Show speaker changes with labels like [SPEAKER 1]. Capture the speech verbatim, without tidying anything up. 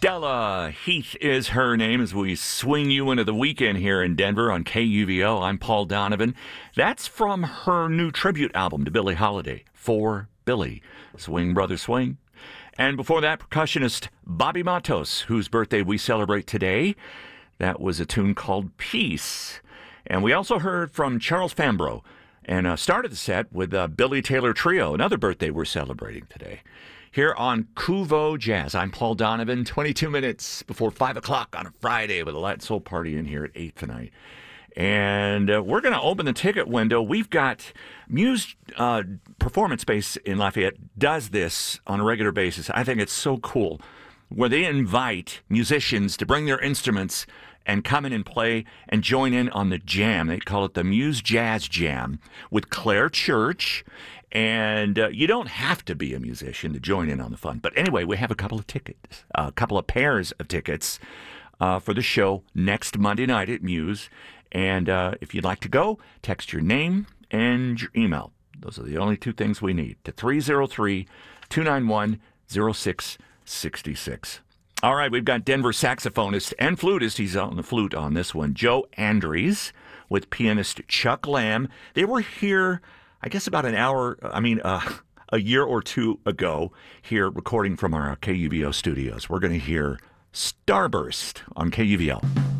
[SPEAKER 1] Della Heath is her name as we swing you into the weekend here in Denver on K U V O. I'm Paul Donovan. That's from her new tribute album to Billie Holiday, For Billie. Swing, brother, swing. And before that, percussionist Bobby Matos, whose birthday we celebrate today. That was a tune called Peace. And we also heard from Charles Fambro and uh, started the set with uh, Billy Taylor Trio, another birthday we're celebrating today. Here on Kuvo Jazz, I'm Paul Donovan, twenty-two minutes before five o'clock on a Friday with a Latin Soul Party in here at eight tonight. And uh, we're going to open the ticket window. We've got Muse uh, Performance Space in Lafayette does this on a regular basis. I think it's so cool, where they invite musicians to bring their instruments and come in and play and join in on the jam. They call it the Muse Jazz Jam with Claire Church. And uh, you don't have to be a musician to join in on the fun. But anyway, we have a couple of tickets, a couple of pairs of tickets uh, for the show next Monday night at Muse. And uh, if you'd like to go, text your name and your email. Those are the only two things we need to three oh three, two nine one, oh six six six. All right, we've got Denver saxophonist and flutist. He's on the flute on this one, Joe Andries, with pianist Chuck Lamb. They were here, I guess, about an hour, I mean, uh, a year or two ago here recording from our K U V O studios. We're going to hear Starburst on K U V O.